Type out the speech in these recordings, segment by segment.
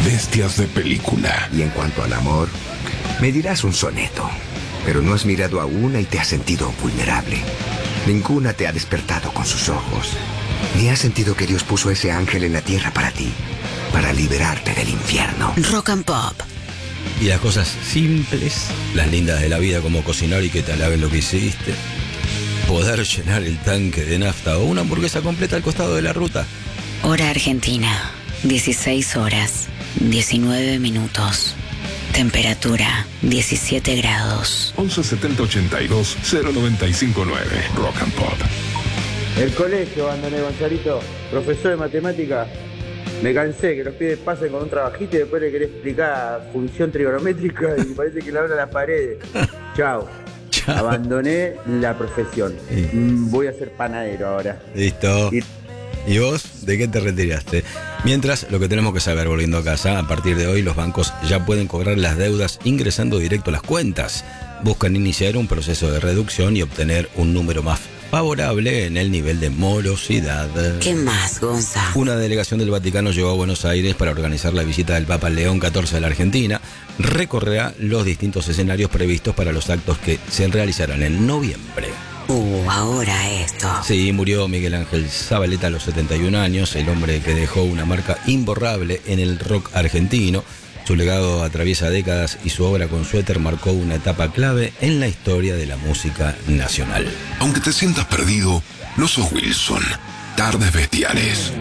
bestias de película. Y en cuanto al amor, me dirás un soneto, pero no has mirado a una y te has sentido vulnerable. Ninguna te ha despertado con sus ojos, ni has sentido que Dios puso ese ángel en la tierra para ti, para liberarte del infierno. Rock and Pop. Y las cosas simples, las lindas de la vida, como cocinar y que te alaben lo que hiciste, poder llenar el tanque de nafta o una hamburguesa completa al costado de la ruta. Hora Argentina, 16 horas, 19 minutos. Temperatura, 17 grados. 11 70 82 0959. Rock and Pop. El colegio abandoné, Gonzalito, profesor de matemática. Me cansé que los pibes pasen con un trabajito y después le querés explicar función trigonométrica y parece que le habla a las paredes. Chao. Abandoné la profesión. Sí. Voy a ser panadero ahora. Listo. ¿Y vos de qué te retiraste? Mientras, lo que tenemos que saber volviendo a casa, a partir de hoy los bancos ya pueden cobrar las deudas ingresando directo a las cuentas. Buscan iniciar un proceso de reducción y obtener un número más favorable en el nivel de morosidad. ¿Qué más, Gonza? Una delegación del Vaticano llegó a Buenos Aires para organizar la visita del Papa León XIV a la Argentina. Recorrerá los distintos escenarios previstos para los actos que se realizarán en noviembre. Ahora esto. Sí, murió Miguel Ángel Zabaleta a los 71 años, el hombre que dejó una marca imborrable en el rock argentino. Su legado atraviesa décadas y su obra con suéter marcó una etapa clave en la historia de la música nacional. Aunque te sientas perdido, no sos Wilson. Tardes Bestiales.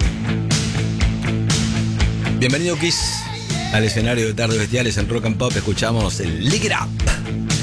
Bienvenido, Kiss, al escenario de Tardes Bestiales en Rock and Pop. Escuchamos el Lick It Up.